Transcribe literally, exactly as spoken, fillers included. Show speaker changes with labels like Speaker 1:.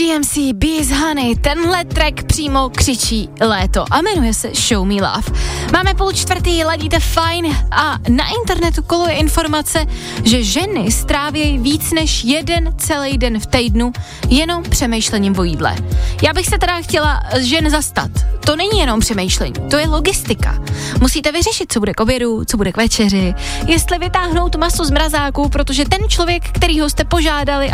Speaker 1: G M C, Bees Honey, tenhle track přímo křičí léto a jmenuje se Show Me Love. Máme půl čtvrtý, ladíte fajn a na internetu koluje informace, že ženy strávějí víc než jeden celý den v týdnu jenom přemýšlením o jídle. Já bych se teda chtěla žen zastat. To není jenom přemýšlení, to je logistika. Musíte vyřešit, co bude k obědu, co bude k večeři, jestli vytáhnout maso z mrazáku, protože ten člověk, kterýho jste požádali,